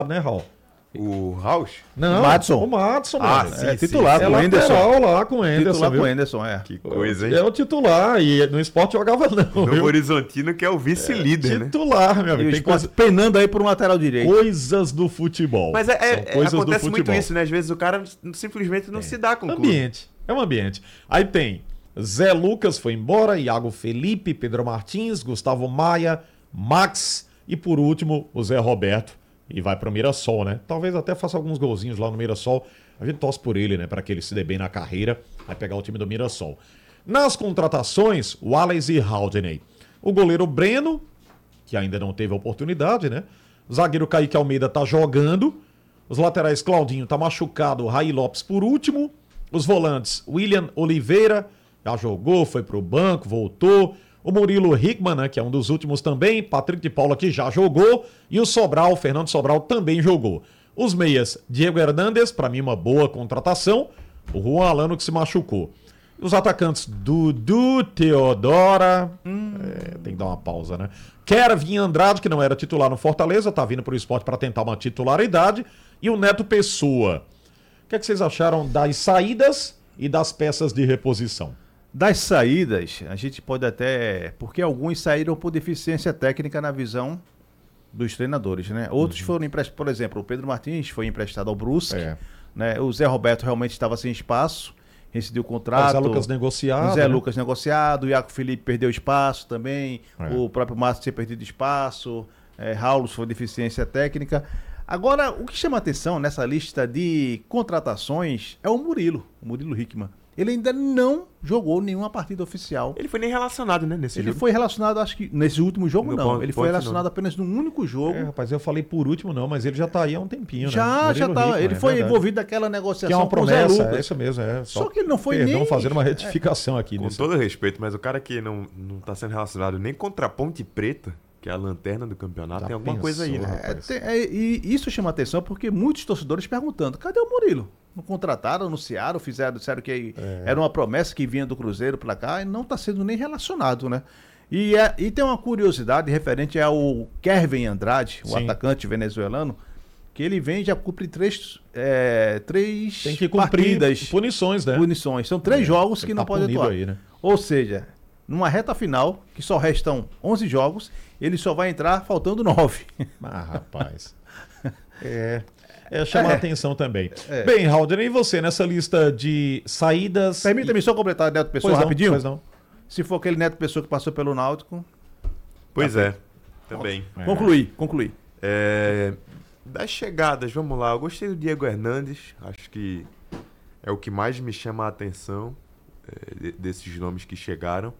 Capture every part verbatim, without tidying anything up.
né, Raul? O Rausch? Não, o Madison. O Madison, Ah, mano. sim, É sim, titular sim. com o É Anderson. lateral lá com o Anderson, Titular viu? com o Anderson, é. Que coisa, hein? É o titular, e no esporte jogava não, Novo viu? Horizontino, que é o vice-líder, né? Titular, meu E o amigo. Tem Sport coisa, penando aí por um lateral direito. coisas do futebol. Mas é, é- São é- coisas do acontece muito futebol. isso, né? Às vezes o cara simplesmente não se dá com o clube. Ambiente. É um ambiente. Aí tem Zé Lucas foi embora, Iago Felipe, Pedro Martins, Gustavo Maia, Max e por último o Zé Roberto. E vai pro Mirassol, né? Talvez até faça alguns golzinhos lá no Mirassol. A gente torce por ele, né? Para que ele se dê bem na carreira. Vai pegar o time do Mirassol. Nas contratações, Wallace e Haldney. O goleiro Breno, que ainda não teve a oportunidade, né? O zagueiro Kaique Almeida tá jogando. Os laterais Claudinho tá machucado. Raí Lopes por último. Os volantes William Oliveira já jogou, foi pro banco, voltou. O Murilo Hickman, né, que é um dos últimos também. Patrick de Paula, que já jogou. E o Sobral, Fernando Sobral, também jogou. Os meias, Diego Hernandes, para mim uma boa contratação. O Juan Alano, que se machucou. Os atacantes, Dudu Teodora. Hum. É, tem que dar uma pausa, né? Kevin Andrade, que não era titular no Fortaleza, tá vindo pro esporte para tentar uma titularidade. E o Neto Pessoa. O que é que vocês acharam das saídas e das peças de reposição? Das saídas, a gente pode até... Porque alguns saíram por deficiência técnica na visão dos treinadores, né? Outros uhum. foram emprestados, por exemplo, o Pedro Martins foi emprestado ao Brusque, é. né? O Zé Roberto realmente estava sem espaço, rescindiu o contrato. O Zé Lucas negociado. O Zé né? Lucas negociado, o Iaco Felipe perdeu espaço também, é. o próprio Márcio tinha perdido espaço, é, Raul foi deficiência técnica. Agora, o que chama atenção nessa lista de contratações é o Murilo, o Murilo Hickman. Ele ainda não jogou nenhuma partida oficial. Ele foi nem relacionado, né, nesse Ele jogo. foi relacionado, acho que nesse último jogo No não. ponto, ele foi ponto relacionado não. apenas num único jogo. É, rapaz, eu falei por último não, mas ele já tá aí há um tempinho, né? Já, Murilo já tá. Hickman, ele é foi verdade. envolvido naquela negociação Que é uma com o Zé promessa, Lucas. é isso mesmo. É, Só que ele não foi perdão, nem... fazendo uma retificação aqui. Com nesse... todo respeito, mas o cara que não, não tá sendo relacionado nem contra a Ponte Preta, que é a lanterna do campeonato, Já tem alguma pensou, coisa aí, né? É, tem- é, e isso chama atenção porque muitos torcedores perguntando, cadê o Murilo? Não contrataram, anunciaram, fizeram, disseram que É. era uma promessa que vinha do Cruzeiro pra cá e não está sendo nem relacionado, né? E, é- e tem uma curiosidade referente ao Kevin Andrade, o Sim. atacante venezuelano, que ele vem e já cumpre três, é, três Tem que cumprir partidas, punições, né? punições. São três É, jogos tem que que não tá pode punido atuar. aí, né? Ou seja, numa reta final, que só restam onze jogos, ele só vai entrar faltando nove. Ah, rapaz. É. É chamar É. a atenção também. É. Bem, Haldner, e você nessa lista de saídas... Permita-me só completar, Neto Pessoa, Pois não, rapidinho. pois não. Se for aquele Neto Pessoa que passou pelo Náutico, Pois é, também. É. concluí, concluí. É, das chegadas, vamos lá. Eu gostei do Diego Hernandes. Acho que é o que mais me chama a atenção é, de- desses nomes que chegaram.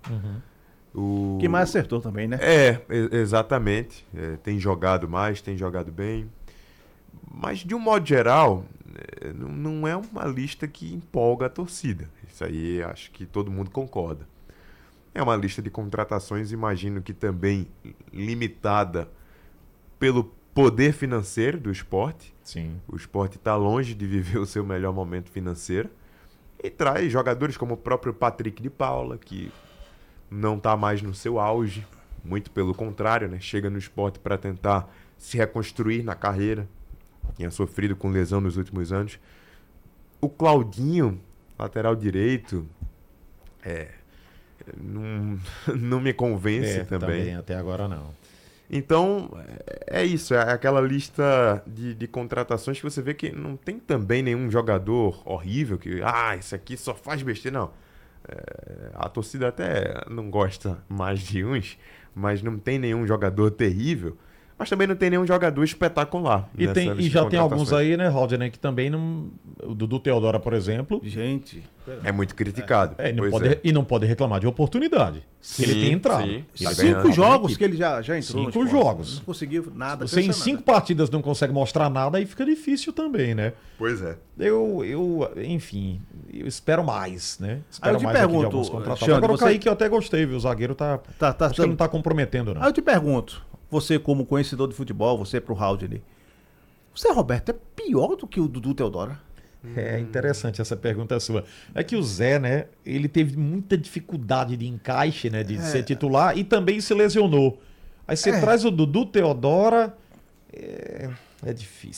Uhum. O... Que mais acertou também, né? É, e- exatamente. É, tem jogado mais, tem jogado bem. Mas, de um modo geral, é, não, não é uma lista que empolga a torcida. Isso aí acho que todo mundo concorda. É uma lista de contratações, imagino que também limitada pelo poder financeiro do esporte. Sim. O esporte está longe de viver o seu melhor momento financeiro. E traz jogadores como o próprio Patrick de Paula, que não está mais no seu auge. Muito pelo contrário, né? Chega no esporte para tentar se reconstruir na carreira. Tinha sofrido com lesão nos últimos anos. O Claudinho, lateral direito, é, não, não me convence É, também. Até agora não. Então, é é isso, é aquela lista de, de contratações que você vê que não tem também nenhum jogador horrível, que, ah, esse aqui só faz besteira, não. É, a torcida até não gosta mais de uns, mas não tem nenhum jogador terrível, mas também não tem nenhum jogador espetacular. E, nessa tem, lista e de já tem alguns contratações. aí, né, Haldner, que também não... O Dudu Teodora, por exemplo, Gente, É muito criticado. é, e, não Pois pode, é. e não pode reclamar de oportunidade. Sim, ele tem entrado. sim. Ele Tá vem ganhando. cinco jogos equipe. que ele já, já entrou. no Cinco esporte. jogos. Não conseguiu nada. Você em impressionante. cinco partidas não consegue mostrar nada, aí fica difícil também, né? Pois é. Eu, eu, enfim, eu espero mais, né? Espero eu te mais aqui de pergunto, alguns contratados. Xande, Agora você- o Kaique eu até gostei, viu? O zagueiro tá... Tá, tá, acho que ele não tá comprometendo, não. Aí eu te pergunto, você como conhecedor de futebol, você pro Haldner, o Zé Roberto é pior do que o Dudu Teodora? É interessante essa pergunta sua. É que o Zé, né, ele teve muita dificuldade de encaixe, né, de ser titular e também se lesionou. Aí você É. traz o Dudu Teodora, é, é difícil.